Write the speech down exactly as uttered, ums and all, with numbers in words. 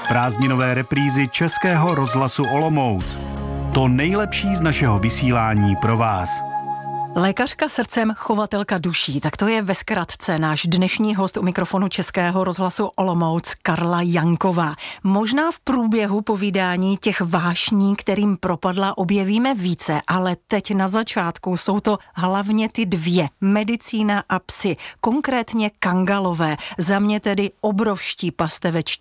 Prázdninové reprízy Českého rozhlasu Olomouc. To nejlepší z našeho vysílání pro vás. Lékařka srdcem, chovatelka duší. Tak to je ve zkratce náš dnešní host u mikrofonu Českého rozhlasu Olomouc, Karla Janková. Možná v průběhu povídání těch vášní, kterým propadla, objevíme více, ale teď na začátku jsou to hlavně ty dvě. Medicína a psi, konkrétně kangalové. Za mě tedy obrovští pastevečtí